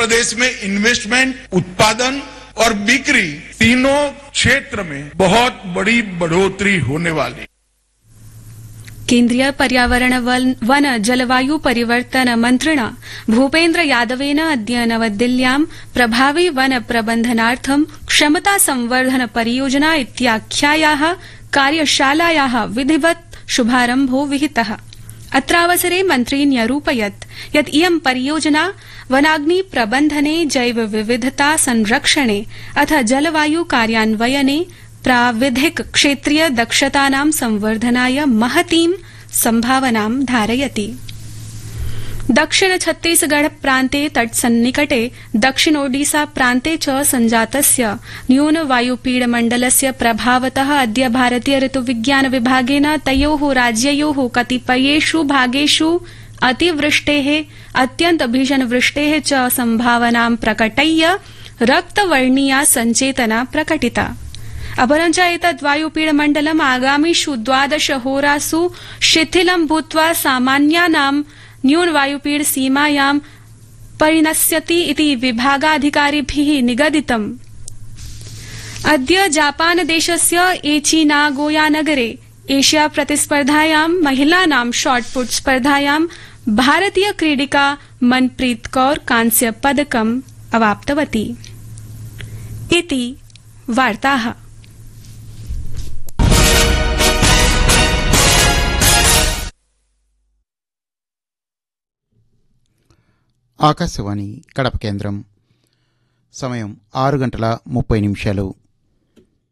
प्रदेश में इन्वेस्टमेंट, उत्पादन और बिक्री तीनों क्षेत्र में बहुत बड़ी बढ़ोतरी होने वाली। केन्द्रीय पर्यावरण वन जलवायु परिवर्तन मन्त्रिणा भूपेन्द्र यादवेन अद्य नवदिल्ल्यां प्रभावी वन प्रबन्धनार्थं क्षमता संवर्धन परियोजना इत्याख्यायाः कार्यशालायाः विधिवत् शुभारम्भो विहितः। अत्रावसरे मन्त्री न्यरूपयत् यत् इयं परियोजना वनाग्नि प्रबन्धने, जैव विविधता संरक्षणे अथ जलवायु कार्यान्वयने प्राविधिक क्षेत्रीय दक्षतानां संवर्धनाय महतीं संभावनां धारयति। दक्षिण छत्तीसगढ़ प्रान्ते तत्सन्निकटे दक्षिण ओडिसा प्रान्ते च संजातस्य न्यून वायुपीडमण्डलस्य प्रभावतः अद्य भारतीय ऋतुविज्ञान विभागेन तयोः राज्ययोः कतिपयेषु भागेषु अतिवृष्टेः, अत्यन्त भीषणवृष्टेः च संभावनां प्रकटय्य रक्तवर्णीया सञ्चेतना प्रकटिता। अपरञ्च एतद् वायुपीडमण्डलम् आगामिषु 12 होरासु शिथिलं भूत्वा सामान्यानां न्यूनवायुपीड सीमायां परिणस्यति इति विभागाधिकारिभिः निगदितम्। अद्य जापान देशस्य एचि नागोया नगरे एशिया प्रतिस्पर्धायां महिलानां शॉटपुट स्पर्धायां भारतीय क्रीडिका मनप्रीत कौर कांस्य पदकम् अवाप्तवती। इति वार्ताः। ఆకాశవాణి కడప కేంద్రం. సమయం 6:30 నిమిషాలు.